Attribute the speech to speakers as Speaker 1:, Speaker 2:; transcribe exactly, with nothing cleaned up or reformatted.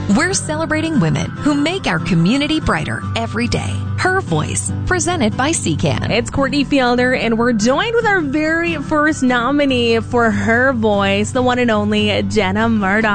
Speaker 1: We're celebrating women who make our community brighter every day. Her Voice, presented by C CAN.
Speaker 2: It's Courtney Fielder, and we're joined with our very first nominee for Her Voice, the one and only Jenna Murdoch.